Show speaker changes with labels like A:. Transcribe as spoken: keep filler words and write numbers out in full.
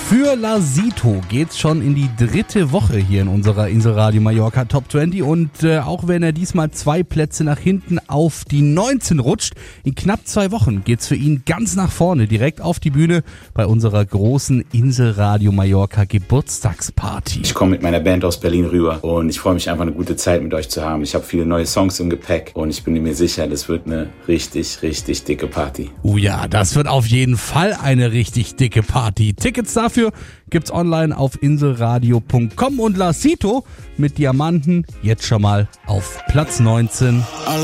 A: Für Lasito geht's schon in die dritte Woche hier in unserer Inselradio Mallorca Top zwanzig und äh, auch wenn er diesmal zwei Plätze nach hinten auf die neunzehn rutscht, in knapp zwei Wochen geht's für ihn ganz nach vorne, direkt auf die Bühne bei unserer großen Inselradio Mallorca Geburtstagsparty.
B: Ich komme mit meiner Band aus Berlin rüber und ich freue mich einfach, eine gute Zeit mit euch zu haben. Ich habe viele neue Songs im Gepäck und ich bin mir sicher, das wird eine richtig, richtig dicke Party.
A: Oh ja, das wird auf jeden Fall eine richtig dicke Party. Tickets dafür gibt's online auf inselradio punkt com und Lasito mit Diamanten jetzt schon mal auf Platz neunzehn.